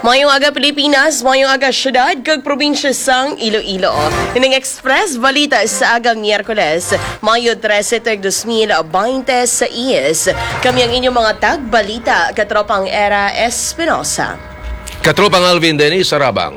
Mayong aga Pilipinas, mayong aga syudad kag probinsya sang Iloilo. Ining Express balita sa agang Miyerkules, Mayo 13, 2026. Kami ang inyong mga tagbalita, katropang Era Espinosa. Katropang Alvin Dennis Sarabang.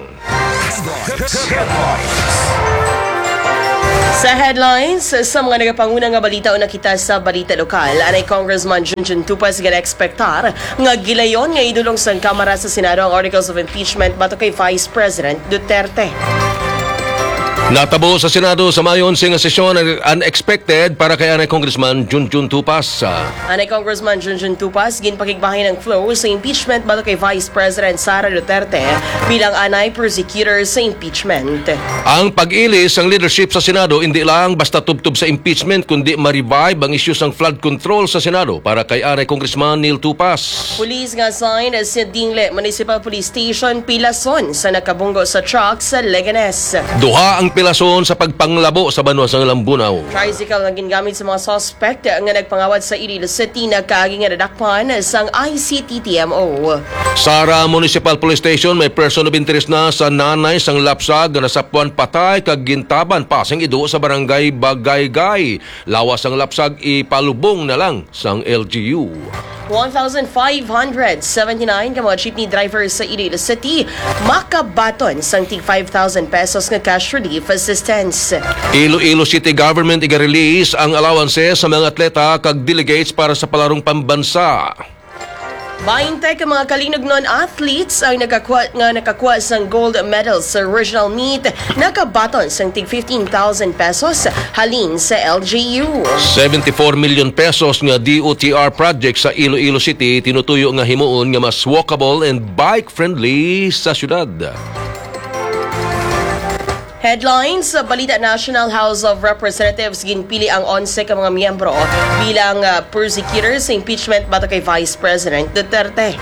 Sa headlines, sa mga nagapangunang nga balita o nakita sa balita lokal, anay Congressman Junjun Tupas gana-ekspektar nga gilayon nga idulong sa Kamara sa Senado ang Articles of Impeachment bato kay Vice President Duterte. Natabo sa Senado sa Mayo 11 nga sesyon unexpected para kay anay Congressman Junjun Tupas. Anay Congressman Junjun Tupas ginpakigbahin ng flow sa impeachment bato kay Vice President Sara Duterte bilang anay prosecutor sa impeachment. Ang pag-ilis ng leadership sa Senado hindi lang basta tubtob sa impeachment kundi ma-revive ang issues ng flood control sa Senado para kay anay Congressman Neil Tupas. Pulis nga signed sa Dingle Municipal Police Station Pilason sa nakabunggo sa truck sa Leganes. Duha ang pilason sa pagpanglabo sa banwa sa Lambunaw. Tricycle nga gingamit sa mga suspect nga nagpangawat sa Iloilo City na kaaging nga nadakpan sang ICT-TMO. Sara Municipal Police Station may person of interest na sa nanay sang lapsag nga nasapuan patay kag gintaban pasing idu sa barangay Bagaygay. Lawas ang lapsag ipalubong na lang sang LGU. 1,579 ka mga jeepney drivers sa Iloilo City makabaton sang tig 5,000 pesos nga cash relief assistance. Iloilo City Government iga-release ang allowances sa mga atleta kag delegates para sa palarong pambansa. 20 ka mga kalinugnon athletes ang nakakuha sang gold medal sa regional meet nakabaton sang tig 15,000 pesos halin sa LGU. 74 million pesos nga DOTR project sa Iloilo City tinutuyo nga himuon nga mas walkable and bike-friendly sa syudad. Headlines sa Balita National House of Representatives ginpili ang 11 ka mga miyembro bilang prosecutors sa impeachment bato kay Vice President Duterte.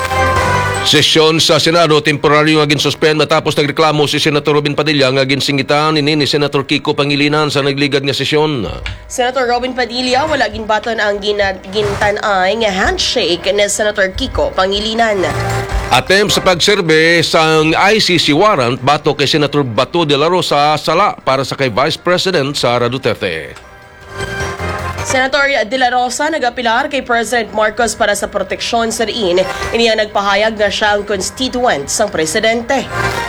Sesyon sa Senado temporaryo nga ginsuspend matapos nagreklamo si Senator Robin Padilla nga ginsingitan ni Senator Kiko Pangilinan sa nagligad nga sesyon. Senator Robin Padilla wala ginbaton ang gintan-ay nga handshake ni Senator Kiko Pangilinan. Attempt sa pagserbe sang ICC warrant bato kay Senator Bato de la Rosa sala para sa kay Vice President Sara Duterte. Senator De La Rosa nagapilar kay President Marcos para sa proteksyon sa diin. Iniya nagpahayag na siya ang constituent sang presidente.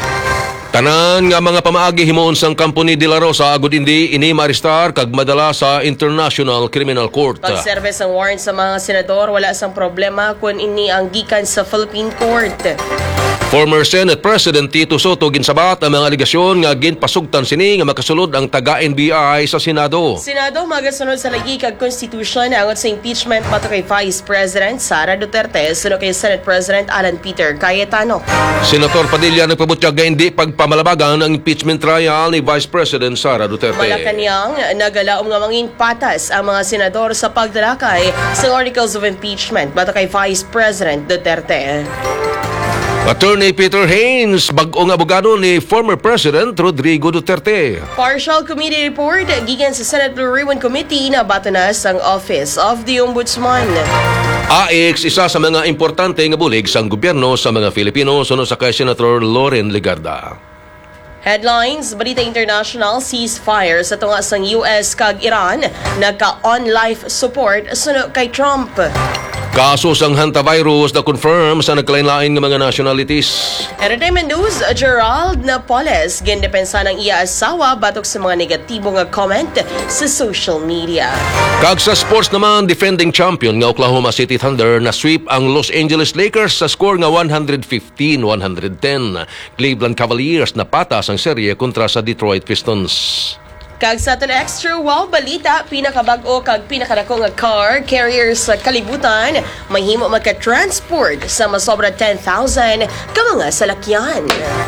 Tanan nga mga pamaagi himuon sang kampo ni De La Rosa agud hindi ini maarestar kag madala sa International Criminal Court. Pagserve sang warrant sa mga senador wala sang problema kun ini ang gikan sa Philippine Court. Former Senate President Tito Soto ginsabat ang mga aligasyon nga ginpasugtan sini nga makasulod ang taga-NBI sa Senado. Senado magasunod sa lagi kag Constitution angot sa impeachment bato kay Vice President Sara Duterte sunod kay Senate President Alan Peter Cayetano. Senator Padilla nagpabutyag nga hindi pagpamalabagan ang impeachment trial ni Vice President Sara Duterte. Malakanyang nagalaom nga mangin patas ang mga senador sa pagdalakay sa Articles of Impeachment bato kay Vice President Duterte. Attorney Peter Haynes, bag-ong abogado ni former President Rodrigo Duterte. Partial Committee Report gikan sa Senate Blue Ribbon Committee na batanas ang Office of the Ombudsman. AX, isa sa mga importante nga bulig sang gobyerno sa mga Filipino sunod sa kay Senator Loren Legarda. Headlines, Balita International, ceasefire sa tunga sang US kag Iran nagka-on life support sunod kay Trump. Kaso sang hantavirus na confirm sa nagkalain-lain ng mga nationalities. Entertainment news, Gerald Napoles gindepensa ng iya asawa batok sa mga negatibo nga comment sa social media. Kag sa sports naman, defending champion nga Oklahoma City Thunder na sweep ang Los Angeles Lakers sa score nga 115-110. Cleveland Cavaliers na patas ang serye kontra sa Detroit Pistons. Kag sa aton extra wow balita, pinakabag-o kag pinakadako nga car carrier sa kalibutan mahimo magka-transport sa masobra 10,000 ka mga salakyan.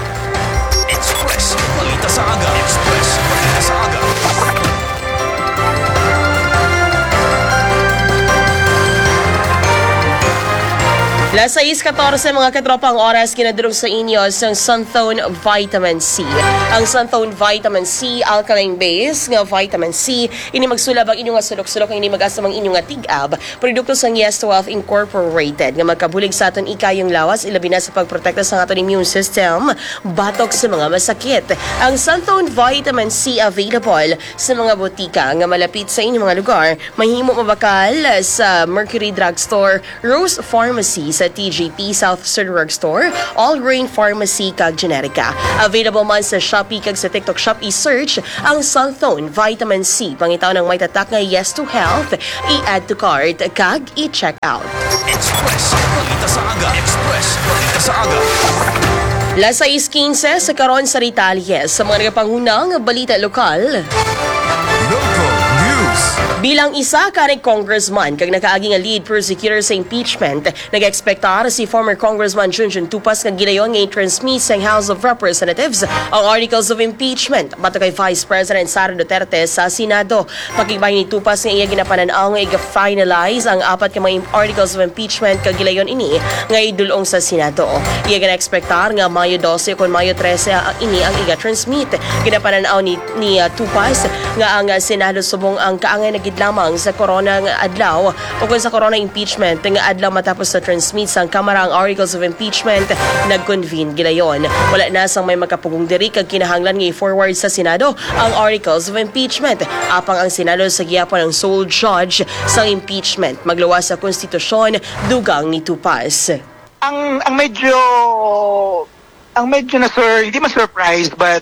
Express balita sa aga. Express balita sa aga. Las 6:14 mga katropang oras kinadurog sa inyo sa Sunthone Vitamin C. Ang Sunthone Vitamin C, alkaline base nga vitamin C, ini magsulab ang inyong sulok-sulok, ini mag-asam ang inyong tig-ab. Produkto sa Yes12 Incorporated nga magkabulig sa aton ikayong lawas, ilabi na sa pagprotekta sa aton immune system, batok sa mga masakit. Ang Sunthone Vitamin C available sa mga botika nga malapit sa inyong mga lugar. Mahimo mabakal sa Mercury Drugstore, Rose Pharmacy sa TGP South Surrey Store, All Grain Pharmacy kag Generica. Available man sa Shopee kag sa TikTok Shop i-search ang Sunthone Vitamin C. Pangitaw ng may tatak nga Yes to Health, i-add to cart kag i-check out. Express, balita sa aga. Express, balita sa aga. Las 6:15 sa karon sa Ritalies sa mga nagapangunang balita lokal. Local news. Bilang isa ka ni congressman kag nakaagi nga lead prosecutor sa impeachment, nag-ekspektar si former Congressman Junjun Tupas nga gilayon nga i-transmit sa House of Representatives ang articles of impeachment batok kay Vice President Sara Duterte sa Senado. Pagkibay ni Tupas nga iya ginapanan-aw nga i-finalize ang apat ka mga articles of impeachment kag gilayon ini nga idulong sa Senado. Iya gina-ekspektar nga Mayo 12 kon Mayo 13 ini ang iga-transmit. Ginapanan-aw ni Tupas nga ang Senado subong ang kaangay na lamang sa corona nga adlaw o kung sa corona impeachment nga adlaw matapos na transmit sa Kamara ang articles of impeachment, nag-convene gilayon. Wala na sang may makapugong diri kag kinahanglan nga i-forward sa Senado ang articles of impeachment. Apang ang Senado sa giyapon ng sole judge sa impeachment magluwas sa konstitusyon dugang ni Tupas. Ang medyo na sir, hindi man surprised but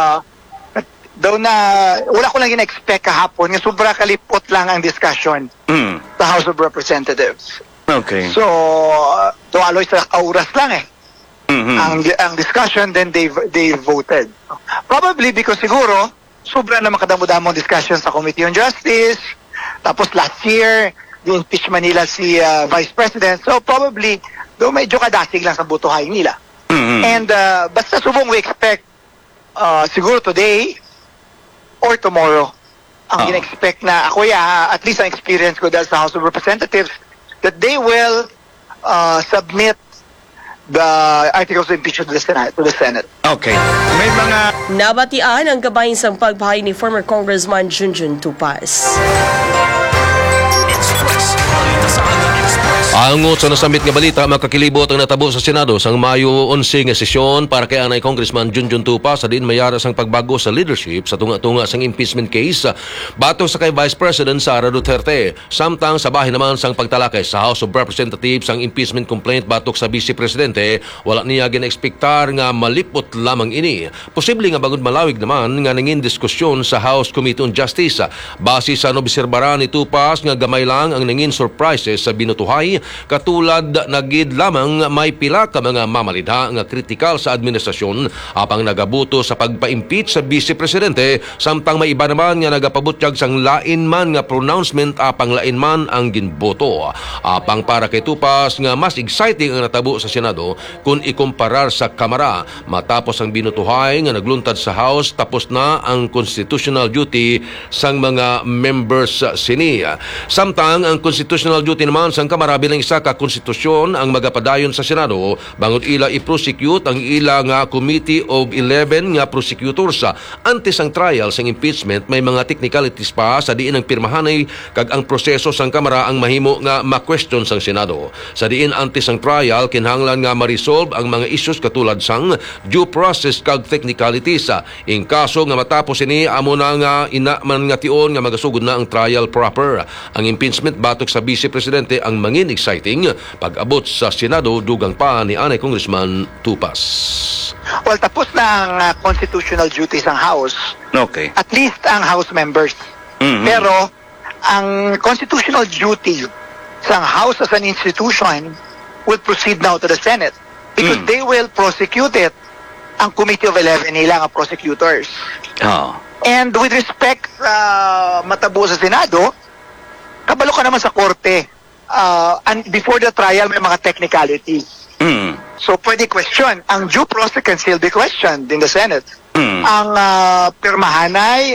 daw na wala ko lang in-expect kahapon nga sobra kalipot lang ang discussion sa House of Representatives. Okay. So tuwaloy sa kauras lang ang discussion, then they voted. Probably because siguro sobra na makadamo-damong discussion sa Committee on Justice, tapos last year the impeachment nila si Vice President, so probably daw medyo kadasig lang sa butuhay nila. And basta subong we expect siguro today or tomorrow. Ang in-expect na ako at least ang experience ko dahil sa House of Representatives, that they will submit the articles of impeachment to the Senate. Okay. May mga... Nabatian ang gabayin sa pagpahay ni former Congressman Junjun Tupas. Express, balita sa aga. Express. Angot sa nasamit nga balita, makakilibot ang natabo sa Senado sang Mayo 11 nga sesyon para kay anay Congressman Junjun Tupas sa din mayara sang pagbago sa leadership sa tunga-tunga sang impeachment case batok sa kay Vice President Sara Duterte. Samtang sa bahin naman sang pagtalakay sa House of Representatives sang impeachment complaint batok sa Vice Presidente, wala niya gina-ekspektar nga malipot lamang ini. Posible nga bagod malawig naman nga nangin diskusyon sa House Committee on Justice. Base sa nobserbaran ni Tupas nga gamay lang ang nangin surprises sa binutuhay, katulad nagid lamang may pila ka mga mamalidha nga kritikal sa administrasyon apang nagabuto sa pagpa-impeach sa Vice Presidente, samtang may iba naman nga nagapabutyag sang lain man nga pronouncement apang lain man ang ginboto. Apang para kay Tupas nga mas exciting ang natabo sa Senado kung ikumparar sa Kamara. Matapos ang binutuhay nga nagluntad sa House, tapos na ang constitutional duty sang mga members sini. Samtang ang constitutional duty naman sang Kamara bilang isa ka konstitusyon ang magapadayon sa Senado bangod ila i-prosecute ang ila nga Committee of 11 nga prosecutors. Antes ang trial sang impeachment, may mga technicalities pa sa diin ang pirmahanay kag ang proseso sang Kamara ang mahimo nga ma-question sang Senado. Sa diin antes ang trial, kinahanglan nga ma-resolve ang mga issues katulad sang due process kag technicalities. In kaso nga matapos ini, amo na nga man nga tion nga magasugod na ang trial proper. Ang impeachment batok sa Vice Presidente ang mangin exciting pag-abot sa Senado dugang pa ni anay Congressman Tupas. Well, tapos na ang constitutional duties ng House. Okay. At least ang House members. Pero ang constitutional duty sa House as an institution will proceed now to the Senate because they will prosecute it. Ang Committee of 11 nila ang prosecutors. And with respect matabo sa Senado, kabalo ka naman sa korte. And before the trial, may mga technicalities. So, pwede question. Ang due process can still be questioned in the Senate. Ang pirmahanay,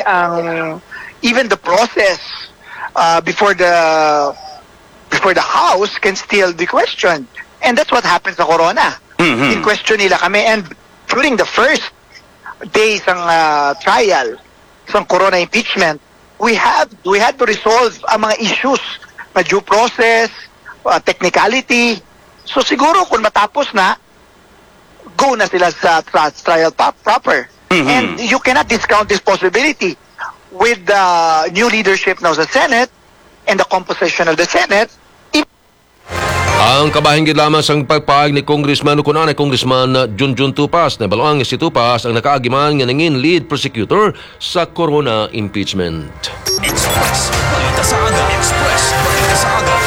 even the process before the House can still be questioned. And that's what happened sa Corona. In question nila kami, and during the first days ng trial sa Corona impeachment, we had to resolve ang mga issues na due process, technicality. So siguro kung matapos na, go na sila sa trial proper. And you cannot discount this possibility with the new leadership now sa Senate and the composition of the Senate. Ang kabahinggid lamang sa pagpaag ni Congressman Ukunan ay Congressman Junjun Tupas na baloang si Tupas ang nakaagiman nga nangin lead prosecutor sa Corona impeachment. Express. Balita sa aga. Express. Balita sa aga.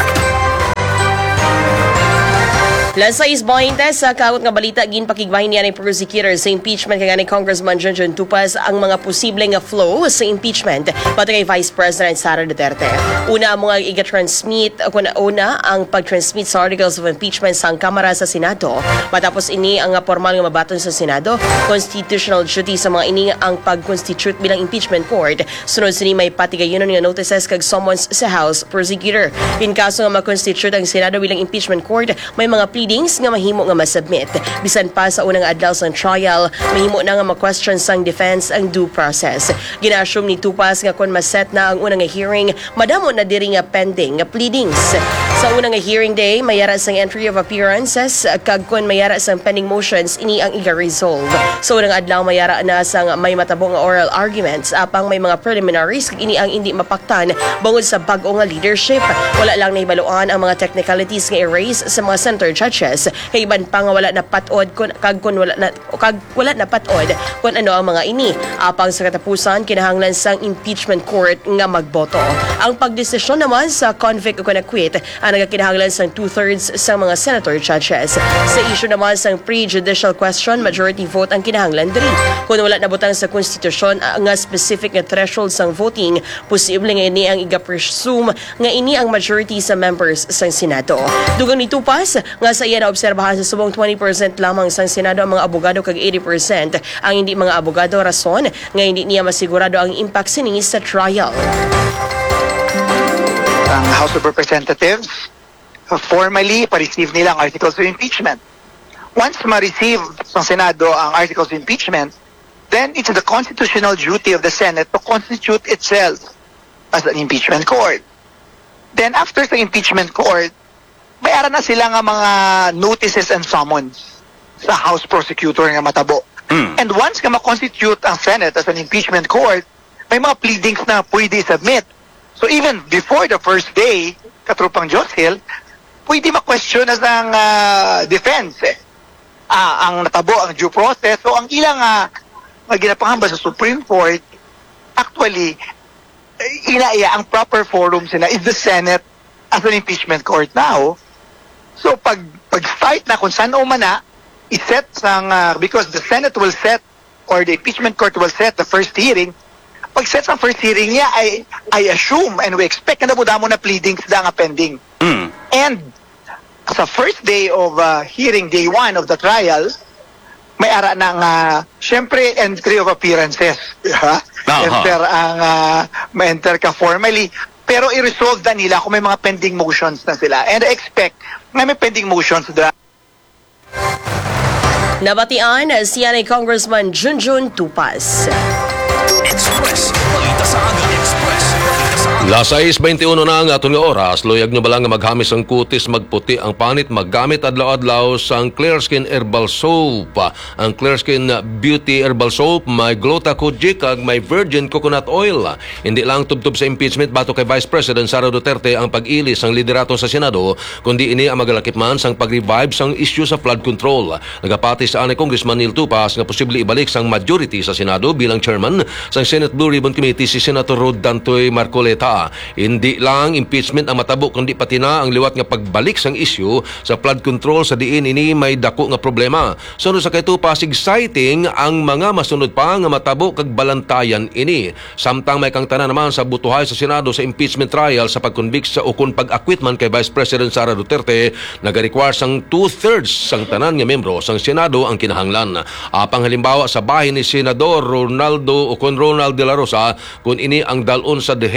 Lasa isbahintes sa kawat nga balita ginpakigbahin niya ng prosecutor sa impeachment kaya ni Congressman Junjun Tupas ang mga posibleng flow sa impeachment pati kay Vice President Sara Duterte. Una ang mga iga-transmit una ang pag-transmit sa articles of impeachment sa Kamara sa Senado. Matapos ini ang formal nga mabaton sa Senado, constitutional duty sa mga ini ang pag-constitute bilang impeachment court. Sunod sini may patigayon nga notices kag summons sa House prosecutor. In kaso nga ma-constitute ang Senado bilang impeachment court, may mga pleadings nga mahimo nga masubmit. Bisan pa sa unang adlaw sang trial, mahimo na nga ma-question sang defense ang due process. Gina-assume ni Tupas nga kung maset na ang unang hearing, madamo na diri nga pending nga pleadings. Sa unang hearing day, mayara sang entry of appearances kag kung mayara sang pending motions, ini ang iga-resolve. Sa unang adlaw, mayara na sang may matabo nga oral arguments apang may mga preliminaries kag ini ang hindi mapaktan bangod sa bag-o nga leadership. Wala lang nahibaluan ang mga technicalities nga erase sa mga senator judges. Kay iban pa nga wala na patod kag wala na patod kung ano ang mga ini. Apang sa katapusan kinahanglan sang impeachment court nga magboto. Ang pagdesisyon naman sa convict o acquit ang nagakinahanglan sang 2/3 sa mga senator judges. Sa issue naman sang prejudicial question, majority vote ang kinahanglan diri. Kung wala na butang sa konstitusyon nga specific nga threshold sang voting, posible nga ini ang iga-presume nga ini ang majority sa members sang Senado. Dugang ni Tupas nga sa iya na obserbahan sa subong 20% lamang sang Senado ang mga abogado kag 80% ang hindi mga abogado, rason nga hindi niya masigurado ang impact sini sa trial. Ang House of Representatives, formally, pa-receive nila ang articles of impeachment. Once ma-receive sa Senado ang articles of impeachment, then it's the constitutional duty of the Senate to constitute itself as an impeachment court. Then after the impeachment court, mayara na sila nga mga notices and summons sa House prosecutor nga matabo. And once nga ma-constitute ang Senate as an impeachment court, may mga pleadings na pwede submit. So even before the first day, katrupang Joss Hill, pwede ma-question as ang defense. Ang natabo, ang due process. So ang ilang ginapangamba sa Supreme Court, actually, ang proper forum sila is the Senate as an impeachment court now. So pag-start na kung saan man na, iset sang, because the Senate will set, or the impeachment court will set the first hearing, pag-set sa first hearing niya, I assume and we expect na mo na pleadings na nga pending. And sa first day of hearing, day 1 of the trial, may ara ng, syempre, entry of appearances. Enter ka formally. Pero i-resolve na nila kung may mga pending motions na sila. And I expect may pending motions na. Nabatian siya ni Congressman Junjun Tupas. Express. Balita sa aga. Express. Balita sa aga. Las 6:21 na ang atong oras. Luyag nyo ba lang nga maghamis ang kutis, magputi ang panit, maggamit adlaw-adlaw sang Clear Skin Herbal Soap. Ang Clear Skin Beauty Herbal Soap may Gluta-Kojic kag may virgin coconut oil. Hindi lang tubtob sa impeachment bato kay Vice President Sara Duterte ang pag-ilis sang liderato sa Senado, kundi ini ang magalakip man sang pag-revive sang issue sa flood control. Nagapati sa ani Congressman Neil Tupas nga posible ibalik sang majority sa Senado bilang chairman sang Senate Blue Ribbon Committee si Senator Rod Dantoy Marcoleta. Hindi lang impeachment ang matabo kundi pati na ang liwat nga pagbalik sang issue sa flood control sa diin ini may dako nga problema. Sunod sa kay Tupas, exciting ang mga masunod pa nga matabo kag balantayan ini. Samtang may kang tanan naman sa butuhay sa Senado sa impeachment trial sa pag-convict sa ukon pag-acquit man kay Vice President Sara Duterte, nag-require sang 2/3 sang tanan nga membro sang Senado ang kinahanglan. Apang halimbawa sa bahin ni Senador Ronald de la Rosa, kung ini ang dalon sa The Hague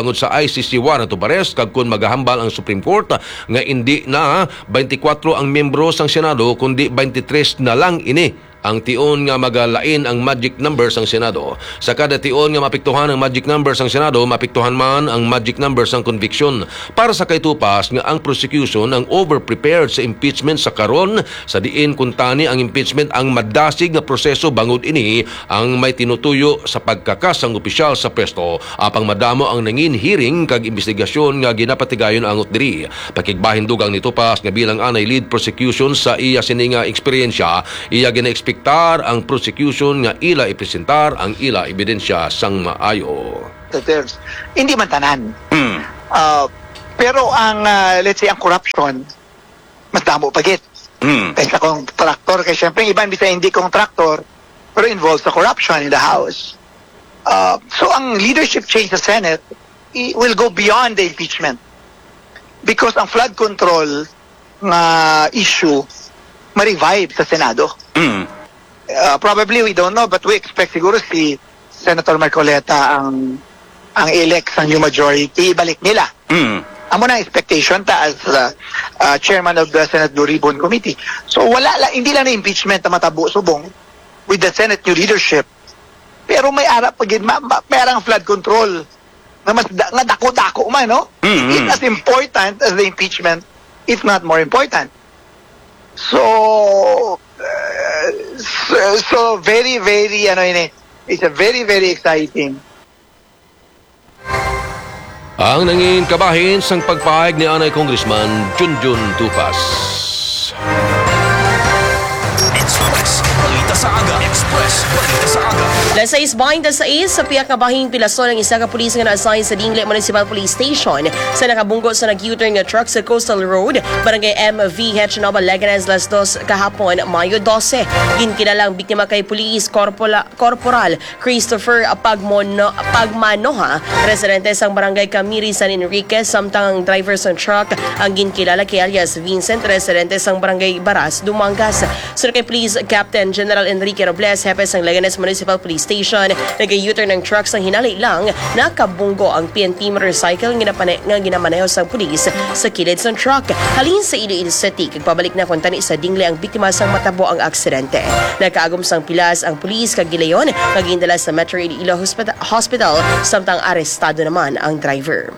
bangod sa ICC warrant of arrest kag kun magahambal ang Supreme Court nga hindi na 24 ang miyembro sang Senado kundi 23 na lang ini ang tion nga magalain ang magic numbers ng Senado. Sa kada tion nga mapiktuhan ang magic numbers ng Senado, mapiktuhan man ang magic numbers ng conviction. Para sa kaitupas nga ang prosecution ang over-prepared sa impeachment sa karon, sa diin kuntani ang impeachment ang madasig nga proseso bangod ini ang may tinutuyo sa pagkakas ang opisyal sa pwesto. Apang madamo ang nangin hearing kag investigasyon nga ginapatigayon ang diri. Pakigbahin dugang nitupas nga bilang anay lead prosecution sa iya sininga eksperyensya, iya gina-expect ang prosecution nga ila ipresentar ang ila ebidensya sang maayo. Hindi man tanan. Pero ang, let's say, ang corruption, mas damo pagit. Kaysa contractor, kaya syempre, iba bisa hindi contractor, pero involved sa corruption in the House. So ang leadership change sa Senate will go beyond the impeachment. Because ang flood control na issue, ma-revive sa Senado. Probably we don't know, but we expect siguro si Senator Marcoleta ang elect sa new majority, balik nila. Amo na expectation ta as chairman of the Senate Blue Ribbon Committee. So hindi lang na impeachment na matabo subong with the Senate new leadership. Pero may arap pagid merang flood control na mas nga dako-dako man, no? It's as important as the impeachment, if not more important. So very it's a very exciting. Ang nangin kabahin sang pagpahayag ni anay Congressman Junjun Tupas. Express, balita sa aga. Express, balita sa aga. Las 6:26 sa piyak nga bahing pilason ng isa ka pulis nga na-assign sa Dingle Municipal Police Station sa nakabunggo sa nag-U-turn nga truck sa Coastal Road, Barangay MVH, Nova Leganes, Las 2 kahapon, Mayo 12. Ginkilalang biktima kay Police Corporal Christopher Pagmanoha, residente sang Barangay Camiri, San Enrique, samtang ang driver sang truck ang ginkilala kay alias Vincent, residente sang Barangay Baras, Dumangas. Sunod kay Police Captain General Enrique Robles, hepe sang Leganes Municipal Police Station, nag-U-turn ng truck sang hinali lang nakabunggo ang PNP motorcycle nga ginamaneho sang pulis sa kilid sang truck. Halin sa Iloilo City, kagpabalik na kuntani sa Dingle ang biktima sang matabo ang aksidente. Nagkaagom sang pilas ang pulis kag gilayon nagindala sa Metro Iloilo Hospital, samtang arestado naman ang driver.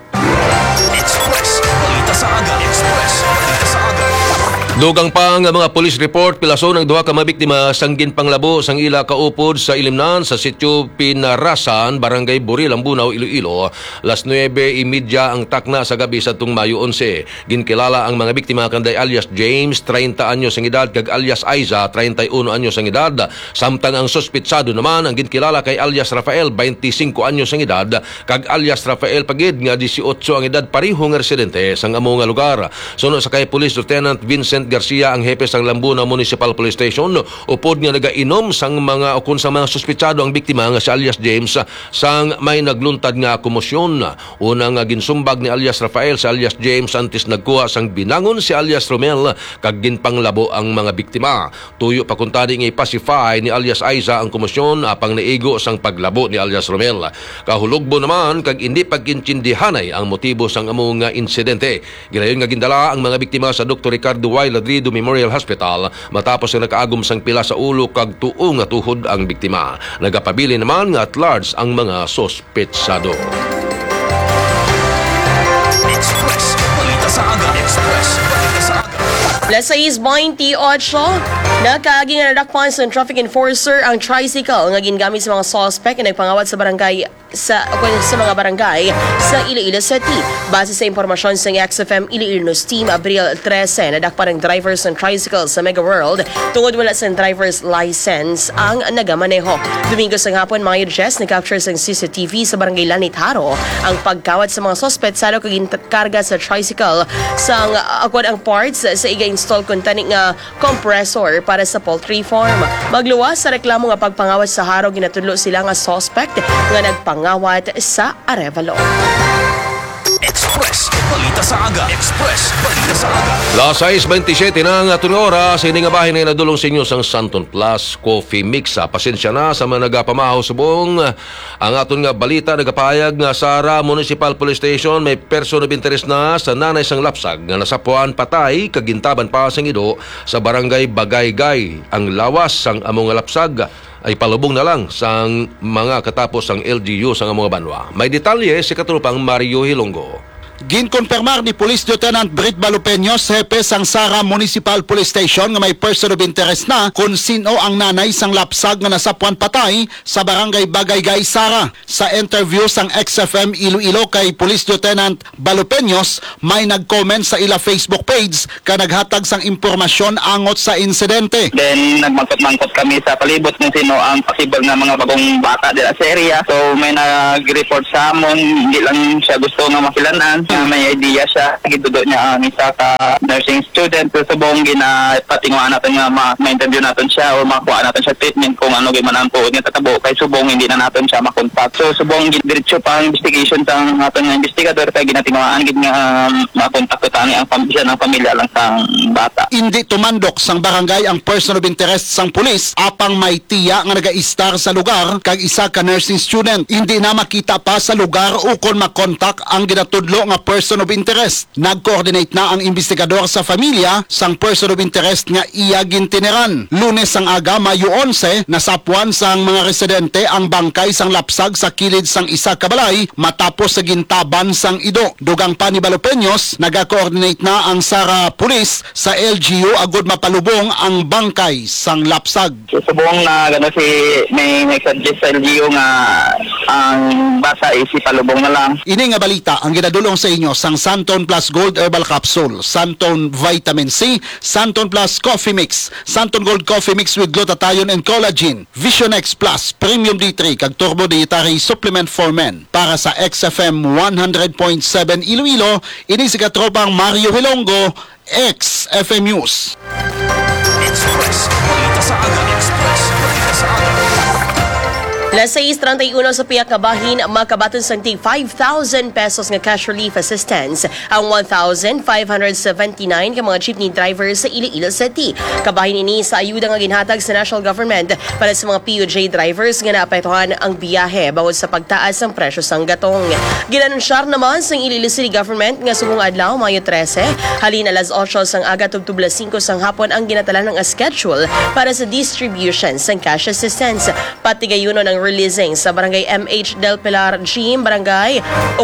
Express, balita sa aga. Express, balita sa aga. Dugang pa nga mga police report pilason ng duha ka mabiktima sang ginpanglabo sang ila kaupod sa ilimnan sa sitio Pinarasan, Barangay Buril, Lambunaw, Iloilo. Las 9:30 ang takna sa gabi sa tung Mayo 11. Ginkilala ang mga biktima kanday alias James, 30 anyos ang edad, kag alias Aiza, 31 anyos ang edad. Samtang ang suspitsado naman ang ginkilala kay alias Rafael, 25 anyos ang edad, kag alias Rafael Pagid nga 18 ang edad, pareho nga residente sang amo nga lugar. Sunod sa kay Police Lieutenant Vincent Garcia, ang hepe sang Lambunaw Municipal Police Station, upod nga nagainom sang mga ukon sa mga suspitsado ang biktima nga si alias James sang may nagluntad nga komosyon. Una nga ginsumbag ni alias Rafael sa alias James antes nagkuha sang binangon si alias Romel kag ginpanglabo ang mga biktima. Tuyo pa kuntani nga ipacify ni alias Aiza ang komosyon apang naigo sang paglabo ni alias Romel. Kahulugbo naman kag hindi pagkintindihanay ang motibo sang among nga insidente. Gilayon nga gindala ang mga biktima sa Dr. Ricardo Y. Ladrido Memorial Hospital matapos ang nakaagom sang pila sa ulo kag tuo nga tuhod ang biktima. Nagapabili naman nga at large ang mga sospetsado. Express, balita sa aga. Express, balita sa aga. Las 6:28, nakaaging nadakpan sa traffic enforcer ang tricycle nga gingamit sa mga suspect na nagpangawat sa mga barangay sa Iloilo City. Base sa impormasyon sa XFM Iloilo News Team, Abril 13, nadakpan ang drivers ng tricycle sa Mega World tungod wala sa driver's license ang nagamaneho. Domingo sa hapon, Mayo 10, nag-capture sa CCTV sa Barangay Lanitaro ang pagkawat sa mga suspect sa karga sa tricycle sa ang parts sa iga-install kuntani nga compressor para sa poultry farm. Magluwas sa reklamo nga pagpangawat sa haro, ginatudlo sila nga suspect nga nagpangawat sa Arevalo. Express, Balita sa Aga. Express. Balita sa Aga. Las 6:27 na ang ating oras, hindi nga bahin na nadulong sa inyo sang Santon Plus Coffee Mix. Pasensya na sa mga nagapamahaw subong. Ang aton nga balita nagapayag nga Sara Municipal Police Station may person of interest na sa nanay sang lapsag nga nasapuan patay kagintaban pa sang ido sa barangay Bagaygay. Ang lawas sang among nga lapsag ay palubong na lang sang mga katapos ang LGU sang mga banwa. May detalye si katrupang Mario Hilonggo. Ginkonfirmar ni Police Lieutenant Brit Balupeños, hepe sang Sara Municipal Police Station nga may person of interest na kung sino ang nanay sang lapsag nga nasapuan patay sa barangay Bagaygay, Sara. Sa interview sang XFM Iloilo kay Police Lieutenant Balupeños, may nag-comment sa ila Facebook page ka naghatag sang impormasyon angot sa insidente. Then nagmangkot-mangkot kami sa palibot kung sino ang possible nga mga bagong bata dila sa area. So may nag-report sa amon, hindi lang siya gusto nga makilanan. May idea siya, gitudo niya ang isa ka nursing student. So subong ginapatinguan natin nga ma-interview natin siya o makuha natin siya treatment kung ano man ang tuod niya tatabo. Kay subong hindi na natin siya makontak. So subong diretso pa ang investigation sa ating nga investigador kay ginatinguan gid nga makontak ko tani ang pamilya lang sang bata. Hindi tumandok sang barangay ang person of interest sang pulis apang may tiya nga naga-istar sa lugar kag isa ka nursing student. Hindi na makita pa sa lugar ukon makontak ang ginatudlo nga person of interest. Nag-coordinate na ang investigador sa familia sang person of interest nga iya gintineran. Lunes sang aga, Mayo 11, nasapuan sang mga residente ang bangkay sang lapsag sa kilid sang isa ka balay matapos sa gintaban sang ido. Dugang pa ni Balupeños, nag-coordinate na ang Sara Police sa LGU agud mapalubong ang bangkay sang lapsag. So subong na gano si may suggest sa LGU nga ang basa isi palubong na lang. Ini nga balita ang ginadulong sa inyo sang Santon Plus Gold Herbal Capsule, Santon Vitamin C, Santon Plus Coffee Mix, Santon Gold Coffee Mix with glutathione and collagen, Vision X Plus Premium D3 kag Turbo Dietary Supplement for Men. Para sa XFM 100.7 Iloilo, ini si katropang Mario Hilonggo, XFM News. Express. Balita sa Aga. Express. Balita sa Aga. Las 6:31 sa piyak nga bahin, makabaton sang tig 5,000 pesos nga cash relief assistance ang 1,579 ka mga jeepney drivers sa Iloilo City. Kabahin ini sa ayuda nga ginhatag sa national government para sa mga PUJ drivers nga naapektuhan ang biyahe bawod sa pagtaas ng presyo sang gatong. Ginanunsyar naman sa Iloilo City government nga subong adlaw Mayo 13 halin alas 8 sang aga tubtub 5 sang hapon ang ginatalan ng schedule para sa distribution sang cash assistance. Pati gayuno ng releasing sa Barangay MH Del Pilar Gym, Barangay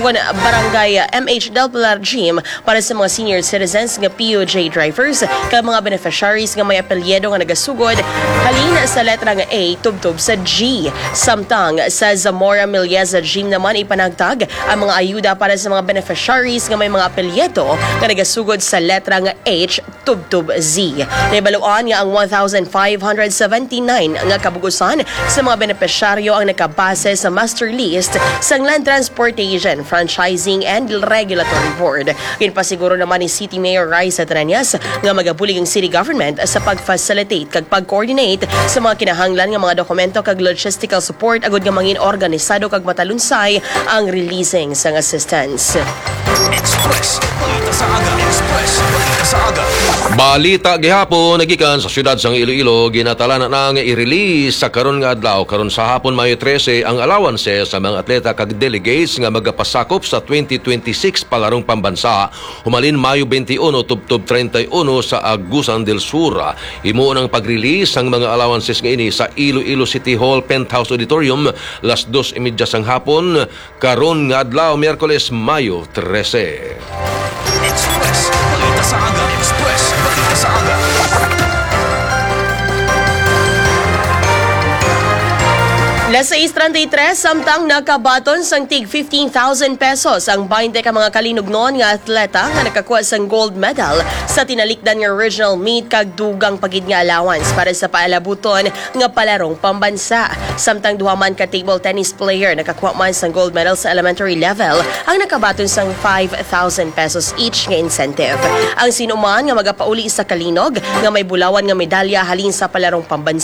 MH Del Pilar Gym para sa mga senior citizens nga PUJ drivers kag mga beneficiaries nga may apelyedo nga nagasugod halin sa letra nga A tubtub sa G. Samtang sa Zamora Milieza Gym naman ipanagtag ang mga ayuda para sa mga beneficiaries nga may mga apelyedo nga nagasugod sa letra nga H tubtub Z. Naibaluan nga ang 1,579 nga kabugusan sa mga beneficiaryo ang nakabase sa master list sa Land Transportation, Franchising and Regulatory Board. Ginpasiguro naman ni City Mayor Raisa Taranias nga magabulig ang city government sa pag-facilitate kag pag-coordinate sa mga kinahanglan nga mga dokumento kag logistical support agud nga mangin organisado kag matalunsay ang releasing sang assistance. Express. Balita sa Aga. Express. Balita sa Aga. Balita gihapon nagikan sa siyudad sang Iloilo, ginatala na nga i-release sa karon nga adlaw karon sa hapon Mayo 13 ang allowances sa mga atleta kag delegates nga magapasakop sa 2026 palarong pambansa humalin Mayo 21 tubtob 31 sa Agusan del Sur. Himuon ang pag-release ang mga allowances nga ini sa Iloilo City Hall Penthouse Auditorium las 2:30 sang hapon karon nga adlaw Miyerkules Mayo 13. Express. Balita sa Aga. Express. Balita sa Aga. Las 6:33 samtang nakabaton sang tig 15,000 pesos ang 20 ka mga kalinugnon nga atleta nga nakakuha sang gold medal sa tinalikdan nga regional meet kag dugang pagid nga allowance para sa paalabuton nga palarong pambansa. Samtang duha man ka table tennis player nakakuha man sang gold medal sa elementary level ang nakabaton sang 5,000 pesos each nga incentive. Ang sinuman nga magapauli sa kalinog nga may bulawan nga medalya halin sa palarong pambansa